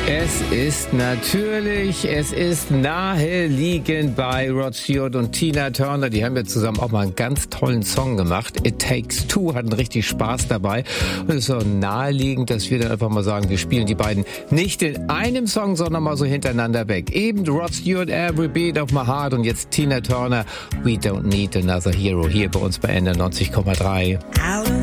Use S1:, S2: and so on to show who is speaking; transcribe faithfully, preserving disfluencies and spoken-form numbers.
S1: Es ist natürlich, es ist naheliegend bei Rod Stewart und Tina Turner. Die haben ja zusammen auch mal einen ganz tollen Song gemacht. It Takes Two, hatten richtig Spaß dabei. Und es ist so naheliegend, dass wir dann einfach mal sagen, wir spielen die beiden nicht in einem Song, sondern mal so hintereinander weg. Eben Rod Stewart, Every Beat of My Heart, und jetzt Tina Turner, We Don't Need Another Hero, hier bei uns bei N neunzig Komma drei.